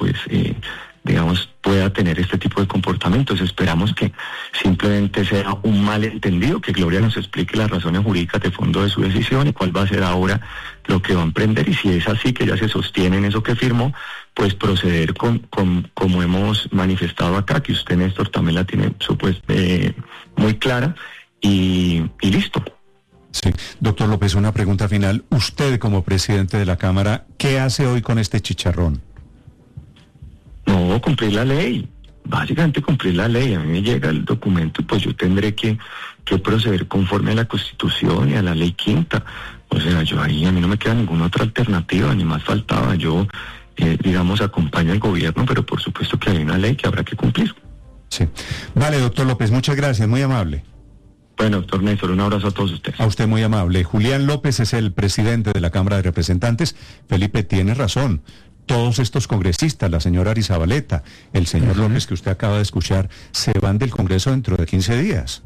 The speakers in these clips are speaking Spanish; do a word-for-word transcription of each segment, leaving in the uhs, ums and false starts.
pues eh, digamos pueda tener este tipo de comportamientos. Esperamos que simplemente sea un malentendido, que Gloria nos explique las razones jurídicas de fondo de su decisión y cuál va a ser ahora lo que va a emprender, y si es así, que ya se sostiene en eso que firmó, pues proceder con, con como hemos manifestado acá, que usted, Néstor, también la tiene pues, eh, muy clara, y, y listo. Sí, doctor López, una pregunta final. Usted, como presidente de la Cámara, ¿qué hace hoy con este chicharrón? No, cumplir la ley, básicamente cumplir la ley. A mí me llega el documento y pues yo tendré que, que proceder conforme a la Constitución y a la ley quinta. O sea, yo ahí a mí no me queda ninguna otra alternativa, ni más faltaba. Yo, eh, digamos, acompaño al gobierno, pero por supuesto que hay una ley que habrá que cumplir. Sí. Vale, doctor López, muchas gracias, muy amable. Bueno, doctor Néstor, un abrazo a todos ustedes. A usted muy amable. Julián López es el presidente de la Cámara de Representantes. Felipe, tiene razón. Todos estos congresistas, la señora Arizabaleta, el señor uh-huh. López que usted acaba de escuchar, se van del Congreso dentro de quince días.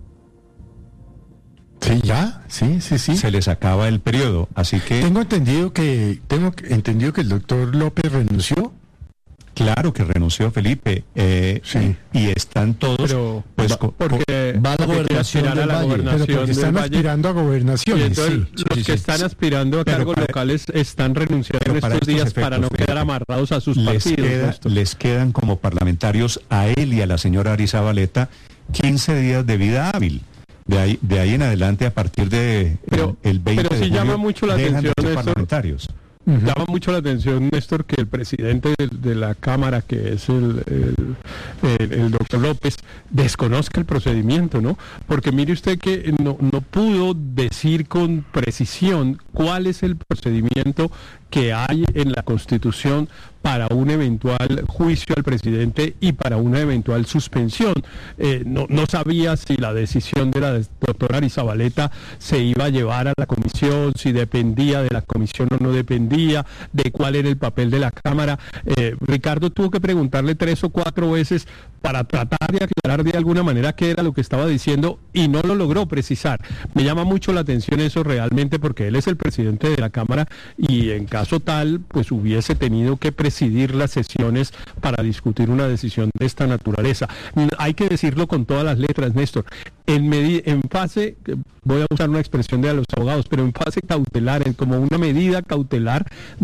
Sí, ya, sí, sí, sí. Se les acaba el periodo, así que... Tengo entendido que, tengo entendido que el doctor López renunció. Claro que renunció, Felipe, eh, sí. y, y están todos... Pero, pues, va, porque va a la gobernación a la Valle, gobernación pero porque están del aspirando Valle, a gobernaciones, entonces, sí. Los sí, que sí, están sí. aspirando a pero cargos para, locales están renunciando en estos, estos días efectos, para no Felipe, quedar amarrados a sus les partidos. Queda, les quedan como parlamentarios a él y a la señora Arizabaleta quince días de vida hábil. De ahí, de ahí en adelante, a partir de pero, el, el veinte pero de sí julio, llama mucho la dejan atención de ser esto, parlamentarios. Uh-huh. Llama mucho la atención, Néstor, que el presidente de, de la Cámara, que es el, el, el, el doctor López, desconozca el procedimiento, ¿no? Porque mire usted que no, no pudo decir con precisión cuál es el procedimiento que hay en la Constitución para un eventual juicio al presidente y para una eventual suspensión. Eh, no, no sabía si la decisión de la doctora Arizabaleta se iba a llevar a la comisión, si dependía de la comisión o no dependía, de cuál era el papel de la Cámara. Eh, Ricardo tuvo que preguntarle tres o cuatro veces para tratar de aclarar de alguna manera qué era lo que estaba diciendo y no lo logró precisar. Me llama mucho la atención eso realmente, porque él es el presidente de la Cámara y en caso tal, pues hubiese tenido que presidir las sesiones para discutir una decisión de esta naturaleza. Hay que decirlo con todas las letras, Néstor. En, medi- en fase, voy a usar una expresión de los abogados, pero en fase cautelar, en como una medida cautelar,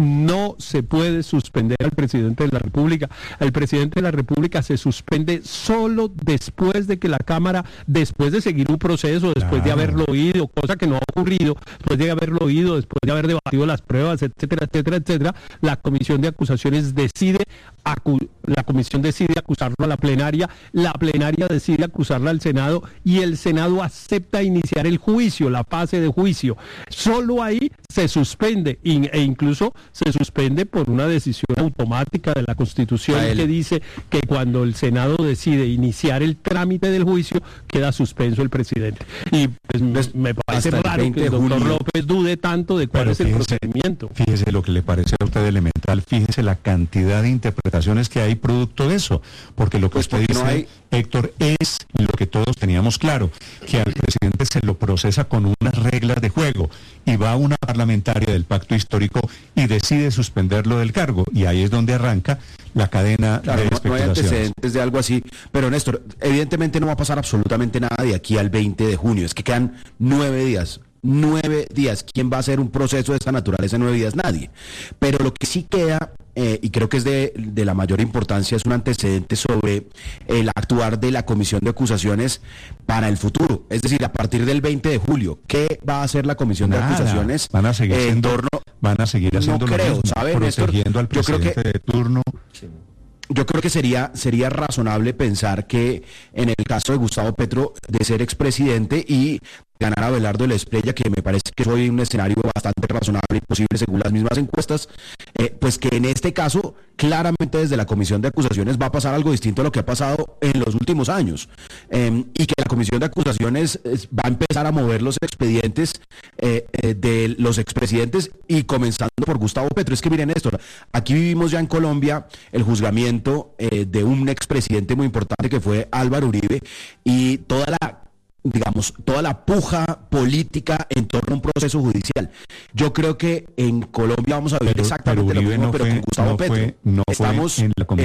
no se puede suspender al presidente de la República. El presidente de la República se suspende solo después de que la Cámara, después de seguir un proceso, después claro. de haberlo oído, cosa que no ha ocurrido, después de haberlo oído, después de haber debatido las pruebas, etcétera, etcétera, etcétera, la comisión de acusaciones decide, acu- la comisión decide acusarlo a la plenaria, la plenaria decide acusarla al Senado y el Senado acepta iniciar el juicio, la fase de juicio. Solo ahí se suspende e incluso se suspende por una decisión automática de la Constitución que dice que cuando el Senado decide iniciar el trámite del juicio queda suspenso el presidente. Y pues, me parece raro que el doctor López dude tanto de cuál Pero es el fíjese, procedimiento. Fíjese lo que le parece a usted elemental, fíjese la cantidad de interpretaciones que hay producto de eso, porque lo que pues usted dice, no hay... Héctor, es lo que todos teníamos claro, que al presidente se lo procesa con unas reglas de juego y va una parlamentaria del pacto histórico y decide suspenderlo del cargo, y ahí es donde arranca la cadena claro, de no, especulaciones. No hay antecedentes de algo así, pero Néstor, evidentemente no va a pasar absolutamente nada de aquí al veinte de junio, es que quedan nueve días. Nueve días. ¿Quién va a hacer un proceso de esta naturaleza en nueve días? Nadie. Pero lo que sí queda, eh, y creo que es de, de la mayor importancia, es un antecedente sobre el actuar de la Comisión de Acusaciones para el futuro. Es decir, a partir del veinte de julio, ¿qué va a hacer la Comisión Nada. de Acusaciones? Van a seguir en siendo, torno... van a seguir haciendo no lo creo, mismo, ¿sabe, protegiendo Néstor? al presidente Yo creo que... de turno. Sí. Yo creo que sería sería razonable pensar que en el caso de Gustavo Petro, de ser expresidente y ganar a Abelardo de la Espriella, que me parece que es hoy un escenario bastante razonable y posible según las mismas encuestas, eh, pues que en este caso, claramente desde la Comisión de Acusaciones va a pasar algo distinto a lo que ha pasado en los últimos años, eh, y que la Comisión de Acusaciones es, va a empezar a mover los expedientes eh, eh, de los expresidentes y comenzando por Gustavo Petro. Es que miren esto, aquí vivimos ya en Colombia el juzgamiento eh, de un expresidente muy importante que fue Álvaro Uribe, y toda la digamos, toda la puja política en torno a un proceso judicial. Yo creo que en Colombia vamos a vivir pero, exactamente pero lo mismo, no pero fue, con Gustavo no Petro. Fue, no Estamos fue en la